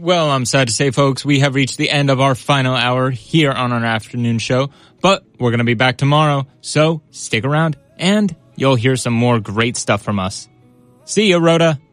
Well, I'm sad to say, folks, we have reached the end of our final hour here on our afternoon show, but we're going to be back tomorrow, so stick around, and you'll hear some more great stuff from us. See you, Rhoda.